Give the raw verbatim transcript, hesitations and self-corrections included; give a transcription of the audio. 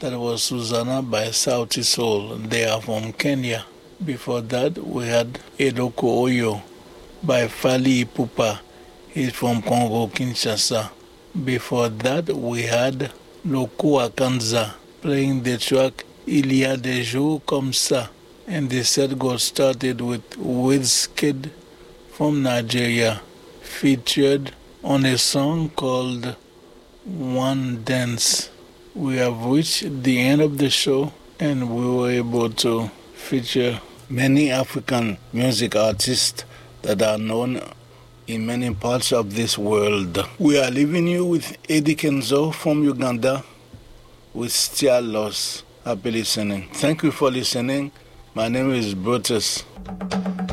That was Susanna by Sauti Soul. They are from Kenya. Before that, we had Eloko Oyo by Fali Ipupa. He's from Congo, Kinshasa. Before that, we had Loko Akanza playing the track Il y a des jours comme ça. And the set got started with Wizkid from Nigeria, featured on a song called One Dance. We have reached the end of the show, and we were able to feature many African music artists that are known in many parts of this world. We are leaving you with Eddie Kenzo from Uganda with Still Lost. Happy listening. Thank you for listening. My name is Brutus.